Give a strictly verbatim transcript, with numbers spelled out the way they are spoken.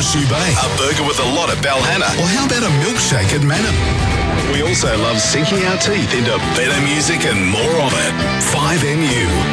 Horseshoe Bay, a burger with a lot at Balhanna, or how about a milkshake at Manham? We also love sinking our teeth into better music and more of it. five M U.